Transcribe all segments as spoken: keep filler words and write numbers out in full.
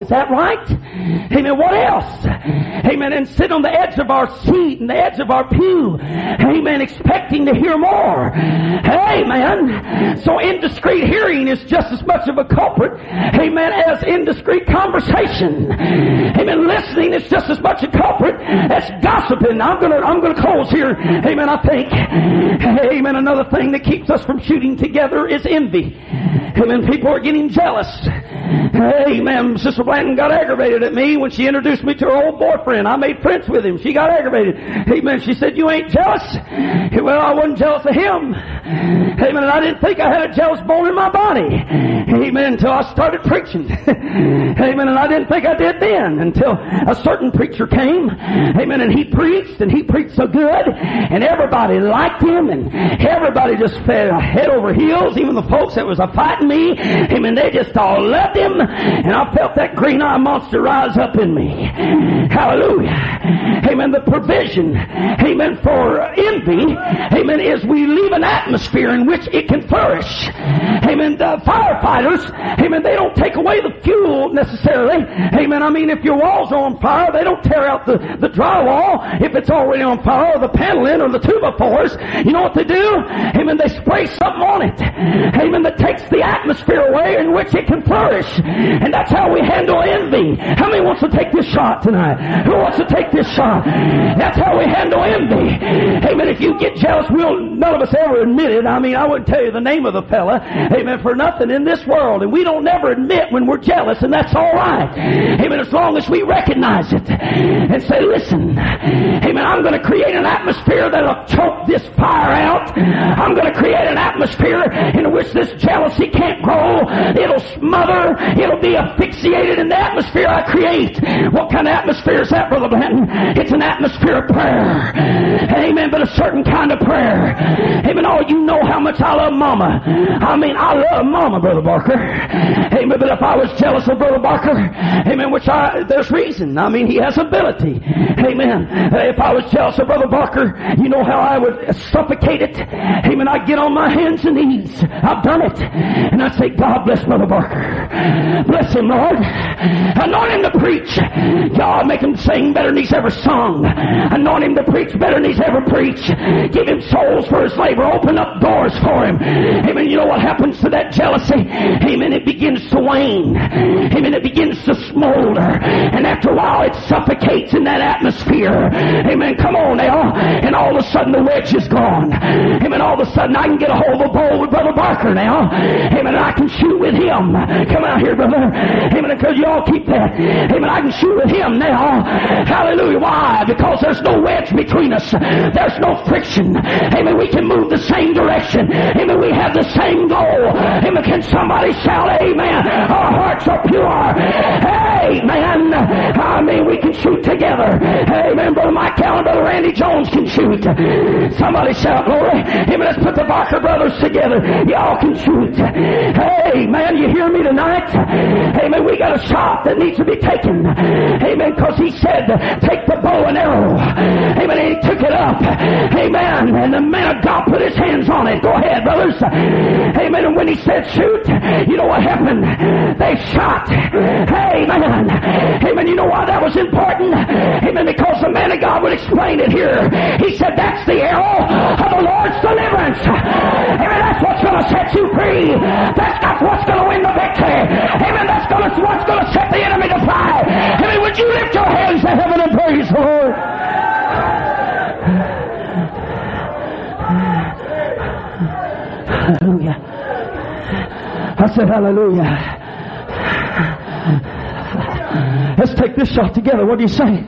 Is that right? Amen. What else? Amen. And sit on the edge of our seat and the edge of our pew. Amen. Expecting to hear more. Amen. So indiscreet hearing is just as much of a culprit, amen, as indiscreet conversation. Amen. Listening is just as much a culprit as gossiping. I'm gonna, I'm gonna close here. Amen. I think. Amen. Another thing that keeps us from shooting together is envy. Amen. People are getting jealous. Amen. Sister Blanton got aggravated at me when she introduced me to her old boyfriend. I made friends with him. She got aggravated. Amen. She said, "You ain't jealous?" Well, I wasn't jealous of him. Amen. And I didn't think I had a jealous bone in my body. Amen. Until I started preaching. Amen. And I didn't think I did then until a certain preacher came. Amen. And he preached, and he preached so good, and everybody liked him, and everybody just fell head over heels. Even the folks that was a fighting me, amen, they just all loved him, and I felt that green eye monster rise up in me. Hallelujah. Amen. The provision, amen, for envy, amen, is we leave an atmosphere in which it can flourish. Amen. The firefighters, amen, they don't take away the fuel necessarily. Amen. I mean, if your walls are on fire, they don't tear out the, the drywall if it's already on fire, or the paneling, or the two by fours. You know what they do? Amen. They spray something on it. Amen. That takes the atmosphere away in which it can flourish. And that's how we handle envy. How many wants to take this shot tonight? Who wants to take this shot? That's how we handle envy. Amen. If you get jealous, we'll, none of us ever admit it. I mean, I wouldn't tell you the name of the fella. Amen. For nothing in this world. And we don't never admit when we're jealous, and that's all right. Amen. As long as we recognize it and say, "Listen, amen, I'm going to create an atmosphere that'll choke this fire out. I'm going to create an atmosphere in which this jealousy can't grow. It'll smother. It'll be asphyxiated in the atmosphere I create." What kind of atmosphere is that, Brother Blanton? It's an atmosphere of prayer. Amen. But a certain kind of prayer. Amen. Oh, you know how much I love Mama. I mean, I love Mama, Brother Barker. Amen. But if I was jealous of Brother Barker, amen, which I, there's reason. I mean, he has ability. Amen. If I was jealous of Brother Barker, you know how I would suffocate it. Amen. I'd get on my hands and knees. I've done it. And I'd say, "God bless Brother Barker. Bless him, Lord. Anoint him to preach. God, make him sing better than he's ever sung. Anoint him to preach better than he's ever preached. Give him souls for his labor. Open up doors for him." Amen. You know what happens to that jealousy? Amen. It begins to wane. Amen. It begins to smolder. And after a while, it suffocates in that atmosphere. Amen. Come on now. And all of a sudden, the wedge is gone. Amen. All of a sudden, I can get a hold of a bowl with Brother Barker now. Amen. And I can shoot with him. Come out here, brother. Amen. Because you all keep that. Amen. I can shoot with him now. Hallelujah. Why? Because there's no wedge between us. There's no friction. Amen. We can move the same direction. Amen. We have the same goal. Amen. Can somebody shout amen? Our hearts are pure. Amen. I mean, we can shoot together. Amen. Brother Mike Cowan, Brother Randy Jones can shoot. Somebody shout glory. Amen. Let's put the Barker brothers together. Y'all can shoot. Hey, man, you hear me tonight? Amen. We got a shot that needs to be taken. Amen. Because he said, "Take the bow and arrow." Amen. And he took it up. Amen. And the man of God put his hands on it. Go ahead, brothers. Amen. And when he said shoot, you know what happened? They shot. Amen. Amen. You know why that was important? Amen. Because the man of God would explain it here. He said, "That's the arrow of the Lord's deliverance." Amen. That's what's going to set you free. That's, that's what's going to win the victory. Amen. That's gonna, what's going to set the enemy to fly. Amen. Would you lift your hands to heaven and praise the Lord? Hallelujah. I said hallelujah. Let's take this shot together. What do you say?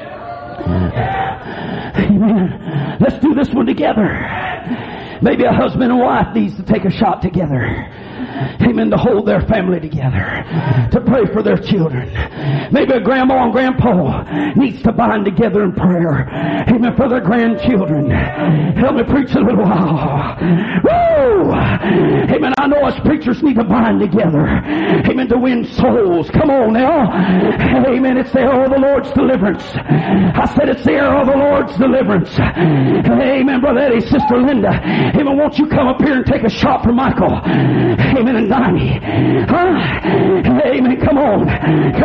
Amen. Let's do this one together. Maybe a husband and wife needs to take a shot together. Amen. To hold their family together. To pray for their children. Maybe a grandma and grandpa needs to bind together in prayer. Amen. For their grandchildren. Help me preach a little while. Woo! Amen. I know us preachers need to bind together. Amen. To win souls. Come on now. Amen. It's the arrow of the Lord's deliverance. I said it's the arrow of the Lord's deliverance. Amen. Brother Eddie, Sister Linda. Amen. Won't you come up here and take a shot for Michael? Amen. And Donnie. Huh? Amen. Come on.